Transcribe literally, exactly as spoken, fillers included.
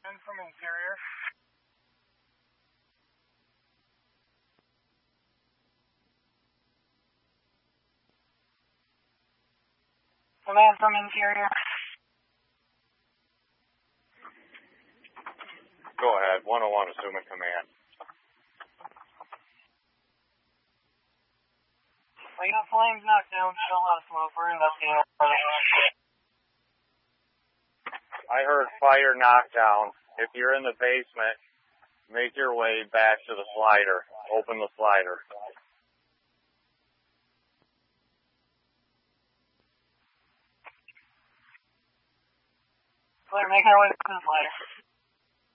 I'm from interior. Command from interior. Go ahead. one oh one, assuming command. We got flames knocked down, still a lot of smoke. We're investigating. I heard fire knockdown. If you're in the basement, make your way back to the slider. Open the slider. We're making our way to the slider.